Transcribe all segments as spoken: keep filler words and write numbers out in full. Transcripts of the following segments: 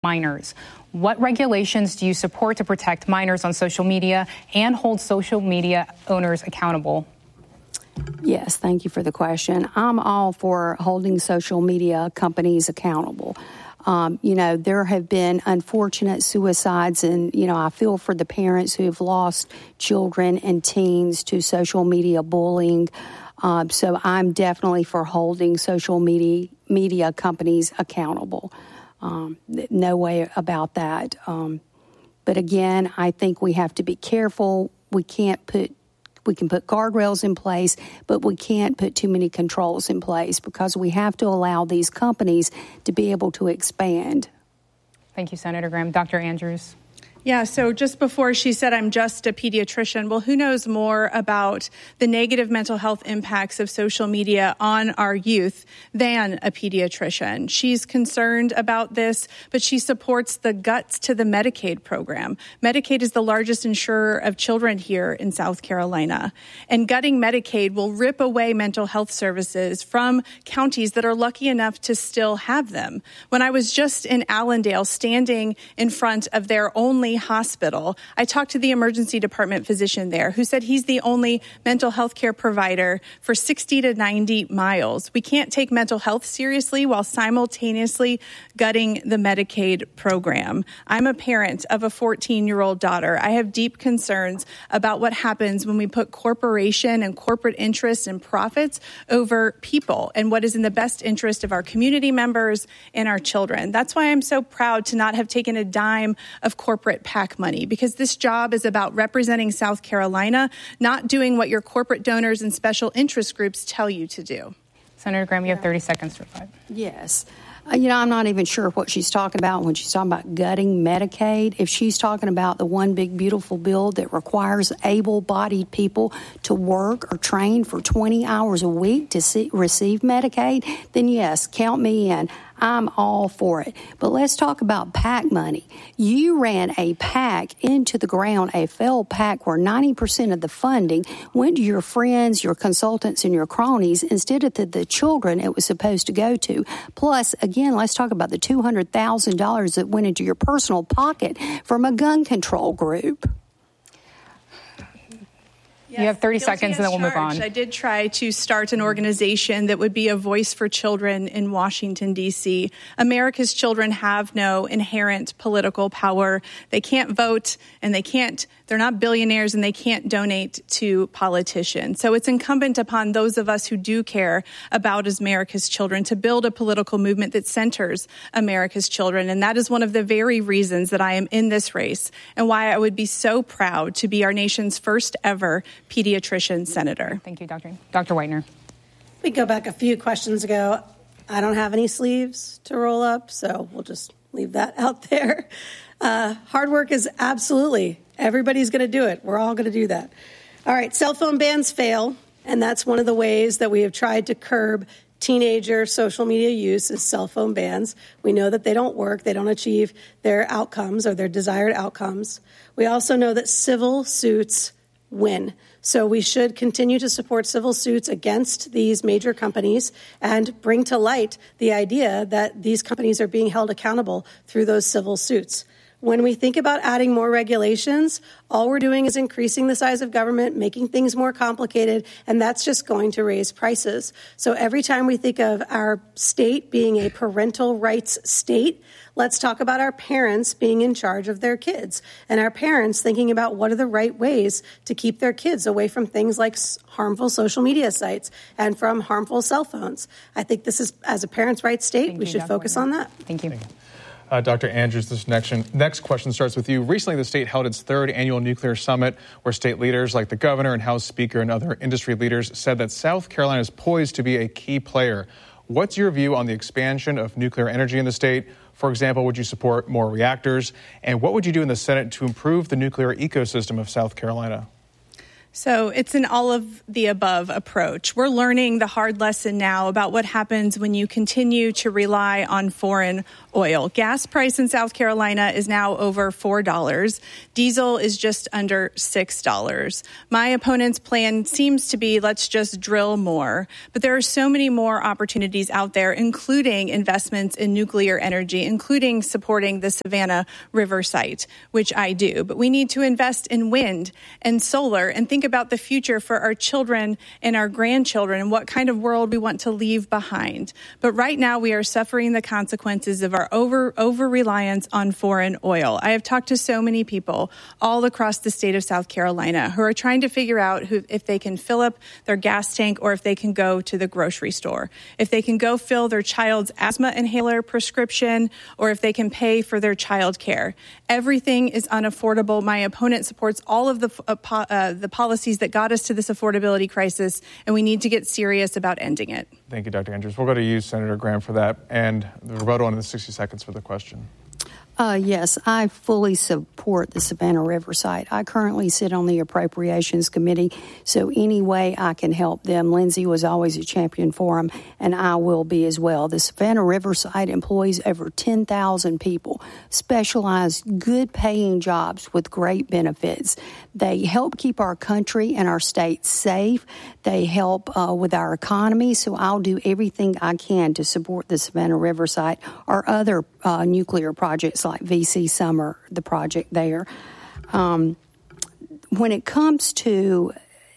minors. What regulations do you support to protect minors on social media and hold social media owners accountable? Yes, thank you for the question. I'm all for holding social media companies accountable. Um, you know, there have been unfortunate suicides, and, you know, I feel for the parents who have lost children and teens to social media bullying. Um, so I'm definitely for holding social media, media companies accountable. Um, no way about that. Um, but again, I think we have to be careful. We can't put, we can put guardrails in place, but we can't put too many controls in place because we have to allow these companies to be able to expand. Thank you, Senator Graham. Doctor Andrews. Yeah, so just before she said, I'm just a pediatrician. Well, who knows more about the negative mental health impacts of social media on our youth than a pediatrician? She's concerned about this, but she supports the Guts to the Medicaid program. Medicaid is the largest insurer of children here in South Carolina. And gutting Medicaid will rip away mental health services from counties that are lucky enough to still have them. When I was just in Allendale standing in front of their only hospital, I talked to the emergency department physician there who said he's the only mental health care provider for sixty to ninety miles. We can't take mental health seriously while simultaneously gutting the Medicaid program. I'm a parent of a fourteen-year-old daughter. I have deep concerns about what happens when we put corporation and corporate interests and profits over people and what is in the best interest of our community members and our children. That's why I'm so proud to not have taken a dime of corporate PAC money, because this job is about representing South Carolina, not doing what your corporate donors and special interest groups tell you to do. Senator Graham, you have thirty seconds to reply. Yes. Uh, you know, I'm not even sure what she's talking about when she's talking about gutting Medicaid. If she's talking about the one big beautiful bill that requires able-bodied people to work or train for twenty hours a week to see, receive Medicaid, then yes, count me in. I'm all for it. But let's talk about PAC money. You ran a PAC into the ground, a failed PAC where ninety percent of the funding went to your friends, your consultants, and your cronies instead of to the children it was supposed to go to. Plus, again, let's talk about the two hundred thousand dollars that went into your personal pocket from a gun control group. Yes, you have thirty seconds and then we'll move on. I did try to start an organization that would be a voice for children in Washington, D C. America's children have no inherent political power. They can't vote and they can't, they're not billionaires and they can't donate to politicians. So it's incumbent upon those of us who do care about America's children to build a political movement that centers America's children. And that is one of the very reasons that I am in this race and why I would be so proud to be our nation's first ever pediatrician senator. Thank you, Doctor Doctor Whitener. We go back a few questions ago. I don't have any sleeves to roll up, so we'll just leave that out there. Uh, hard work is absolutely, everybody's going to do it. We're all going to do that. All right, cell phone bans fail, and that's one of the ways that we have tried to curb teenager social media use is cell phone bans. We know that they don't work. They don't achieve their outcomes or their desired outcomes. We also know that civil suits win. So we should continue to support civil suits against these major companies and bring to light the idea that these companies are being held accountable through those civil suits. When we think about adding more regulations, all we're doing is increasing the size of government, making things more complicated, and that's just going to raise prices. So every time we think of our state being a parental rights state, let's talk about our parents being in charge of their kids and our parents thinking about what are the right ways to keep their kids away from things like harmful social media sites and from harmful cell phones. I think this is, as a parents' rights state, Thank we you, should Doctor focus Whitener. on that. Thank you. Thank you. Uh, Doctor Andrews, this next, next question starts with you. Recently, the state held its third annual nuclear summit where state leaders like the governor and House Speaker and other industry leaders said that South Carolina is poised to be a key player. What's your view on the expansion of nuclear energy in the state? For example, would you support more reactors? And what would you do in the Senate to improve the nuclear ecosystem of South Carolina? So it's an all of the above approach. We're learning the hard lesson now about what happens when you continue to rely on foreign oil. Gas price in South Carolina is now over four dollars. Diesel is just under six dollars. My opponent's plan seems to be let's just drill more. But there are so many more opportunities out there, including investments in nuclear energy, including supporting the Savannah River site, which I do. But we need to invest in wind and solar and think about the future for our children and our grandchildren and what kind of world we want to leave behind. But right now we are suffering the consequences of our over over reliance on foreign oil. I have talked to so many people all across the state of South Carolina who are trying to figure out who, if they can fill up their gas tank or if they can go to the grocery store, if they can go fill their child's asthma inhaler prescription, or if they can pay for their child care. Everything is unaffordable. My opponent supports all of the uh, po- uh, the policies that got us to this affordability crisis, and we need to get serious about ending it. Thank you, Doctor Andrews. We'll go to you, Senator Graham, for that, and the rebuttal in the sixty seconds for the question. Uh, yes, I fully support the Savannah River site. I currently sit on the Appropriations Committee, so any way I can help them. Lindsay was always a champion for them, and I will be as well. The Savannah River site employs over ten thousand people, specialized, good-paying jobs with great benefits. They help keep our country and our state safe. They help uh, with our economy, so I'll do everything I can to support the Savannah River site or other uh, nuclear projects like V C Summer, the project there. Um, when it comes to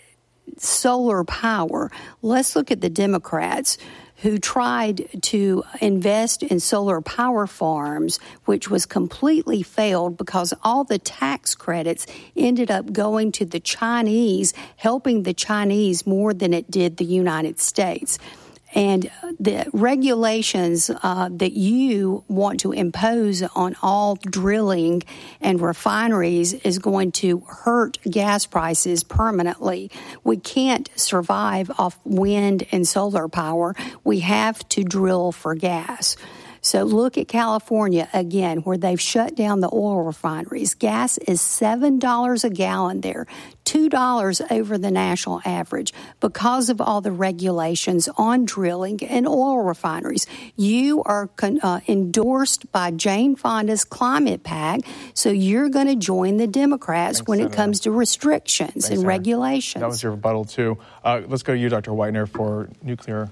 solar power, let's look at the Democrats who tried to invest in solar power farms, which was completely failed because all the tax credits ended up going to the Chinese, helping the Chinese more than it did the United States. And the regulations uh, that you want to impose on all drilling and refineries is going to hurt gas prices permanently. We can't survive off wind and solar power. We have to drill for gas. So look at California again, where they've shut down the oil refineries. Gas is seven dollars a gallon there, two dollars over the national average because of all the regulations on drilling and oil refineries. You are uh, endorsed by Jane Fonda's Climate PAC, so you're going to join the Democrats Thanks, when Senator. It comes to restrictions Thanks, and Senator. Regulations. That was your rebuttal, too. Uh, let's go to you, Doctor Whitener, for nuclear.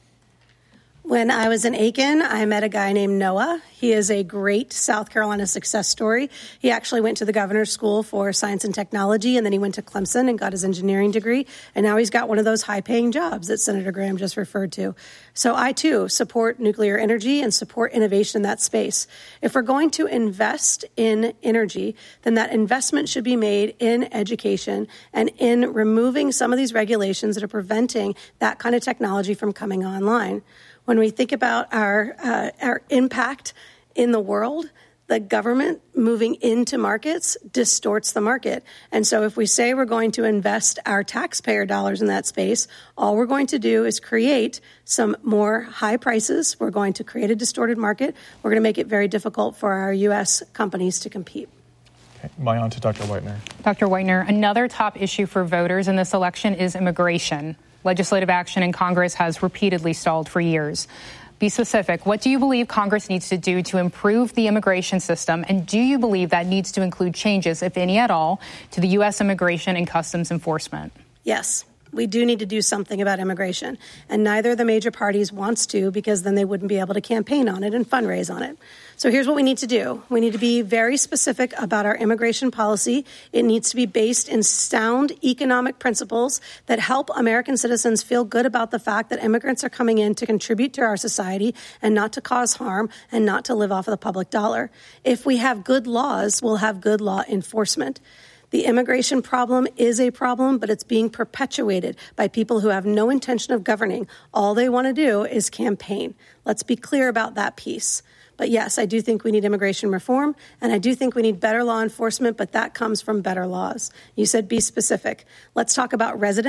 When I was in Aiken, I met a guy named Noah. He is a great South Carolina success story. He actually went to the governor's school for science and technology, and then he went to Clemson and got his engineering degree. And now he's got one of those high-paying jobs that Senator Graham just referred to. So I, too, support nuclear energy and support innovation in that space. If we're going to invest in energy, then that investment should be made in education and in removing some of these regulations that are preventing that kind of technology from coming online. When we think about our uh, our impact in the world, the government moving into markets distorts the market. And so if we say we're going to invest our taxpayer dollars in that space, all we're going to do is create some more high prices. We're going to create a distorted market. We're going to make it very difficult for our U S companies to compete. Okay. My on to Doctor Whitener. Doctor Whitener, another top issue for voters in this election is immigration. Legislative action in Congress has repeatedly stalled for years. Be specific. What do you believe Congress needs to do to improve the immigration system? And do you believe that needs to include changes, if any at all, to the U S immigration and customs enforcement? Yes. We do need to do something about immigration. And neither of the major parties wants to, because then they wouldn't be able to campaign on it and fundraise on it. So here's what we need to do. We need to be very specific about our immigration policy. It needs to be based in sound economic principles that help American citizens feel good about the fact that immigrants are coming in to contribute to our society and not to cause harm and not to live off of the public dollar. If we have good laws, we'll have good law enforcement. The immigration problem is a problem, but it's being perpetuated by people who have no intention of governing. All they want to do is campaign. Let's be clear about that piece. But yes, I do think we need immigration reform, and I do think we need better law enforcement, but that comes from better laws. You said be specific. Let's talk about residence.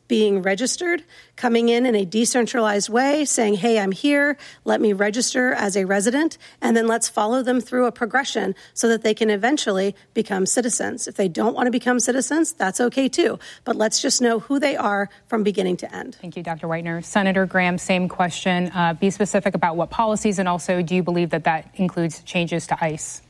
being registered, coming in in a decentralized way, saying, hey, I'm here, let me register as a resident, and then let's follow them through a progression so that they can eventually become citizens. If they don't want to become citizens, that's okay too. But let's just know who they are from beginning to end. Thank you, Doctor Whitener. Senator Graham, same question. Uh, be specific about what policies, and also do you believe that that includes changes to ICE?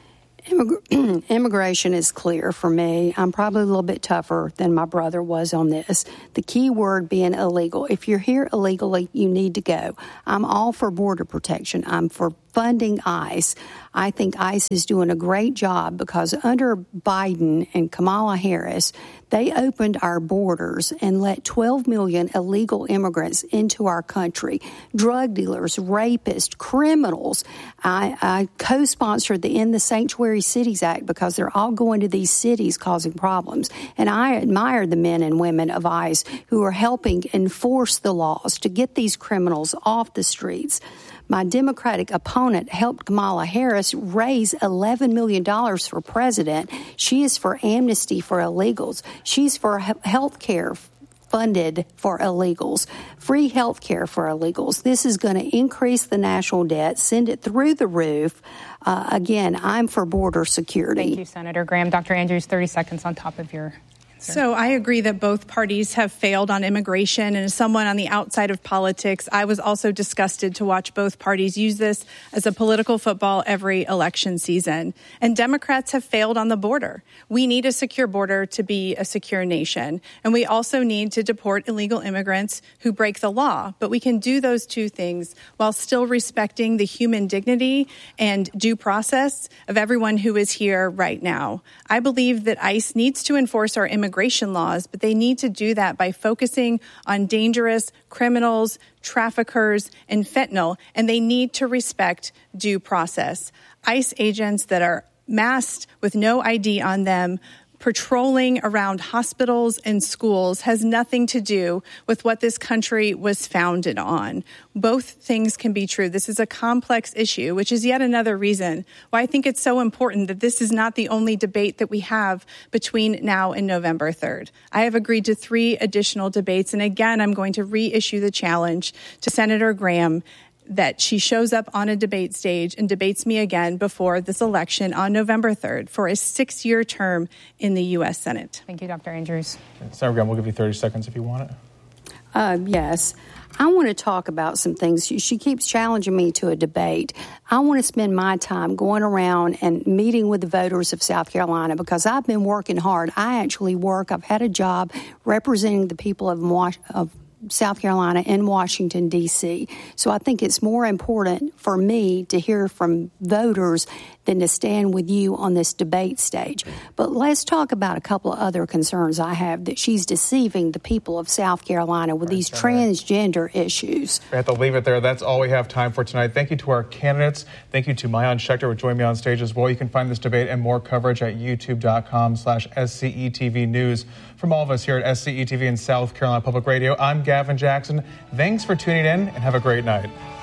Immig- immigration is clear for me. I'm probably a little bit tougher than my brother was on this. The key word being illegal. If you're here illegally, you need to go. I'm all for border protection. I'm for funding ICE. I think ICE is doing a great job because under Biden and Kamala Harris, they opened our borders and let twelve million illegal immigrants into our country. Drug dealers, rapists, criminals. I, I co-sponsored the End the Sanctuary Cities Act because they're all going to these cities causing problems. And I admire the men and women of ICE who are helping enforce the laws to get these criminals off the streets. My Democratic opponent helped Kamala Harris raise eleven million dollars for president. She is for amnesty for illegals. She's for health care funded for illegals, free health care for illegals. This is going to increase the national debt, send it through the roof. Uh, again, I'm for border security. Thank you, Senator Graham. Doctor Andrews, thirty seconds on top of your... So I agree that both parties have failed on immigration. And as someone on the outside of politics, I was also disgusted to watch both parties use this as a political football every election season. And Democrats have failed on the border. We need a secure border to be a secure nation. And we also need to deport illegal immigrants who break the law. But we can do those two things while still respecting the human dignity and due process of everyone who is here right now. I believe that ICE needs to enforce our immigration immigration laws, but they need to do that by focusing on dangerous criminals, traffickers, and fentanyl, and they need to respect due process. ICE agents that are masked with no I D on them, patrolling around hospitals and schools has nothing to do with what this country was founded on. Both things can be true. This is a complex issue, which is yet another reason why I think it's so important that this is not the only debate that we have between now and November third. I have agreed to three additional debates, and again, I'm going to reissue the challenge to Senator Graham that she shows up on a debate stage and debates me again before this election on November third for a six-year term in the U S Senate. Thank you, Doctor Andrews. Senator Graham, we'll give you thirty seconds if you want it. Uh, yes. I want to talk about some things. She, she keeps challenging me to a debate. I want to spend my time going around and meeting with the voters of South Carolina because I've been working hard. I actually work. I've had a job representing the people of, of South Carolina in Washington, D C So I think it's more important for me to hear from voters than to stand with you on this debate stage. But let's talk about a couple of other concerns I have, that she's deceiving the people of South Carolina with these transgender issues. We have to leave it there. That's all we have time for tonight. Thank you to our candidates. Thank you to Maayan Schechter, who joined me on stage as well. You can find this debate and more coverage at youtube.com slash SCETV News. From all of us here at S C E T V and South Carolina Public Radio, I'm Gavin Jackson. Thanks for tuning in and have a great night.